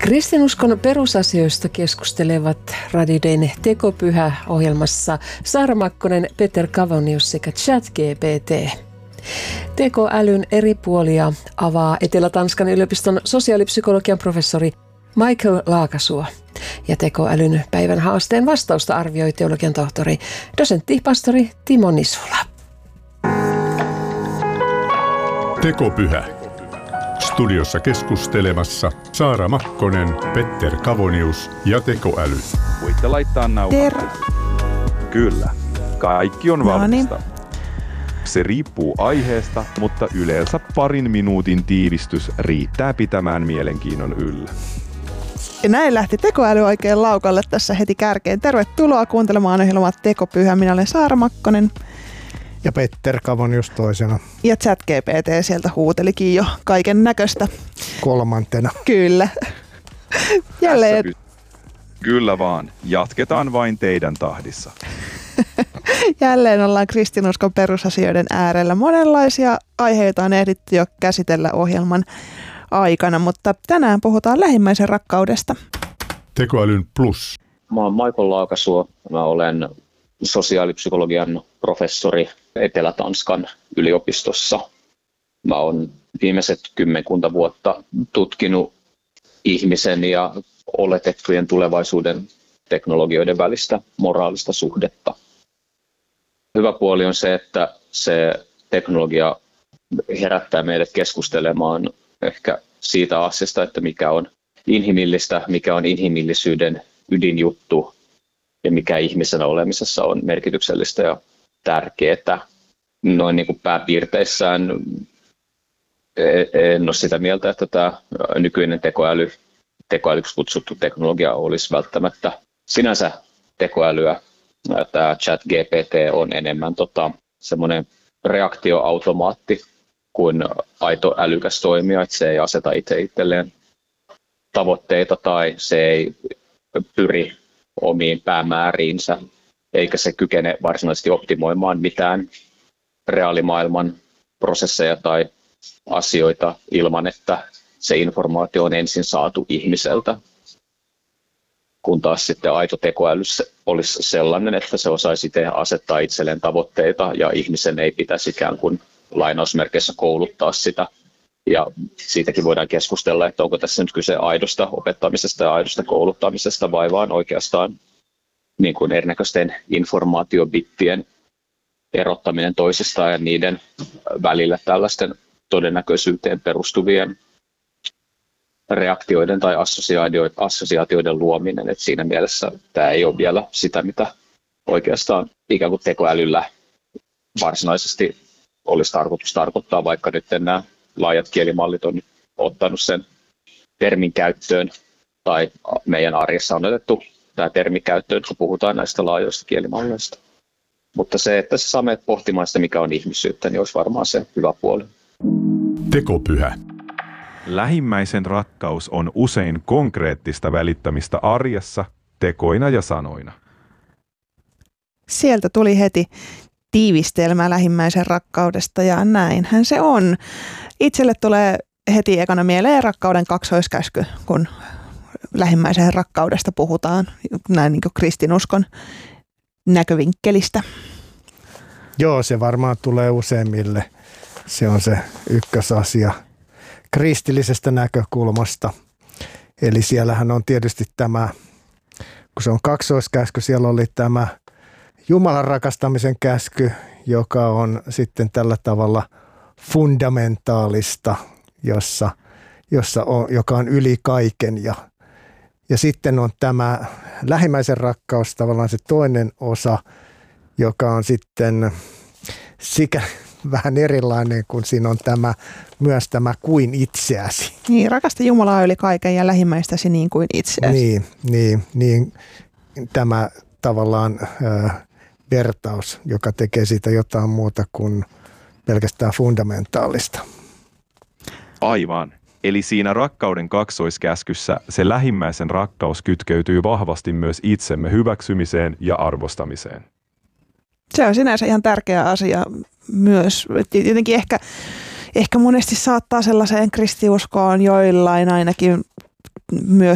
Kristinuskon perusasioista keskustelevat Radio-Dayn Tekopyhä-ohjelmassa Saara Makkonen, Peter Kavonius sekä ChatGPT. Tekoälyn eri puolia avaa Etelä-Tanskan yliopiston sosiaalipsykologian professori Michael Laakasuo. Ja tekoälyn päivän haasteen vastausta arvioi teologian tohtori, dosentti, pastori Timo Nisula. Tekopyhä. Studiossa keskustelemassa Saara Makkonen, Petter Kavonius ja tekoäly. Voitte laittaa nauhan. Kyllä. Kaikki on valmista. Se riippuu aiheesta, mutta yleensä parin minuutin tiivistys riittää pitämään mielenkiinnon yllä. Ja näin lähti tekoäly oikein laukalle tässä heti kärkeen. Tervetuloa kuuntelemaan ohjelmaa Tekopyhä. Minä olen Saara Makkonen. Ja Petter Kavonius toisena. Ja ChatGPT sieltä huutelikin jo kaiken näköistä. Kolmantena. Kyllä. Jälleen. Kyllä vaan. Jatketaan vain teidän tahdissa. Jälleen ollaan kristinuskon perusasioiden äärellä. Monenlaisia aiheita on ehditty jo käsitellä ohjelman aikana, mutta tänään puhutaan lähimmäisen rakkaudesta. Tekoälyn plus. Mä oon Michael Laakasuo. Mä olen sosiaalipsykologian professori Etelä-Tanskan yliopistossa. Mä oon viimeiset 10 vuotta tutkinut ihmisen ja oletettujen tulevaisuuden teknologioiden välistä moraalista suhdetta. Hyvä puoli on se, että se teknologia herättää meidät keskustelemaan ehkä siitä asiasta, että mikä on inhimillistä, mikä on inhimillisyyden ydinjuttu ja mikä ihmisenä olemisessa on merkityksellistä ja tärkeää. Noin niin kuin pääpiirteissään en ole sitä mieltä, että tämä nykyinen tekoälyksi kutsuttu teknologia olisi välttämättä sinänsä tekoälyä. Tämä ChatGPT on enemmän semmoinen reaktioautomaatti kuin aito älykäs toimija, että se ei aseta itselleen tavoitteita tai se ei pyri omiin päämääriinsä, eikä se kykene varsinaisesti optimoimaan mitään reaalimaailman prosesseja tai asioita ilman, että se informaatio on ensin saatu ihmiseltä. Kun taas sitten aito tekoäly olisi sellainen, että se osaisi asettaa itselleen tavoitteita ja ihmisen ei pitäisi ikään kuin lainausmerkeissä kouluttaa sitä. Ja siitäkin voidaan keskustella, että onko tässä nyt kyse aidosta opettamisesta ja aidosta kouluttamisesta vai vaan oikeastaan niin kuin erinäköisten informaatiobittien erottaminen toisistaan ja niiden välillä tällaisten todennäköisyyteen perustuvien reaktioiden tai assosiaatioiden luominen. Et siinä mielessä tämä ei ole vielä sitä, mitä oikeastaan ikään kuin tekoälyllä varsinaisesti olisi tarkoitus tarkoittaa, vaikka nyt nämä laajat kielimallit on ottanut sen termin käyttöön, tai meidän arjessa on otettu tämä termi käyttöön, kun puhutaan näistä laajoista kielimalleista. Mutta se, että se saa meidät pohtimaan sitä, mikä on ihmisyyttä, niin olisi varmaan se hyvä puoli. Tekopyhä. Lähimmäisen rakkaus on usein konkreettista välittämistä arjessa, tekoina ja sanoina. Sieltä tuli heti tiivistelmä lähimmäisen rakkaudesta ja näinhän se on. Itselle tulee heti ekana mieleen rakkauden kaksoiskäsky, kun lähimmäisen rakkaudesta puhutaan näin niin kuin kristinuskon näkövinkkelistä. Joo, se varmaan tulee useimmille. Se on se ykkösasia kristillisestä näkökulmasta. Eli siellähän on tietysti tämä, kun se on kaksoiskäsky, siellä oli tämä Jumalan rakastamisen käsky, joka on sitten tällä tavalla fundamentaalista, joka on yli kaiken. Ja sitten on tämä lähimmäisen rakkaus, tavallaan se toinen osa, joka on sitten vähän erilainen, kun siinä on myös tämä kuin itseäsi. Niin, rakasta Jumalaa yli kaiken ja lähimmäistäsi niin kuin itseäsi. Niin tämä tavallaan vertaus, joka tekee siitä jotain muuta kuin pelkästään fundamentaalista. Aivan. Eli siinä rakkauden kaksoiskäskyssä se lähimmäisen rakkaus kytkeytyy vahvasti myös itsemme hyväksymiseen ja arvostamiseen. Se on sinänsä ihan tärkeä asia myös. Jotenkin ehkä monesti saattaa sellaiseen kristiuskoon joillain ainakin myös